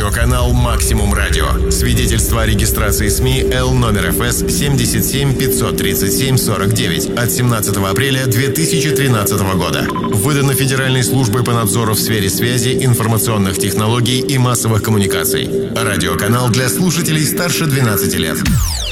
Радиоканал «Максимум Радио». Свидетельство о регистрации СМИ Л номер ФС 77 537 49 от 17 апреля 2013 года. Выдано Федеральной службой по надзору в сфере связи, информационных технологий и массовых коммуникаций. Радиоканал для слушателей старше 12 лет.